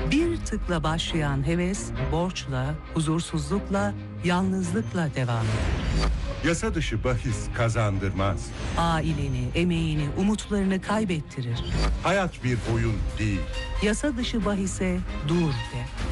Bir tıkla başlayan heves, borçla, huzursuzlukla, yalnızlıkla devam eder. Yasa dışı bahis kazandırmaz. Aileni, emeğini, umutlarını kaybettirir. Hayat bir oyun değil. Yasa dışı bahise dur de.